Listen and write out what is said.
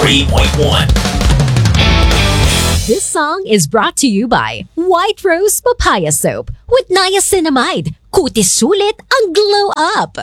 93.1. This song is brought to you by White Rose Papaya Soap with niacinamide. Kutis sulit ang glow up.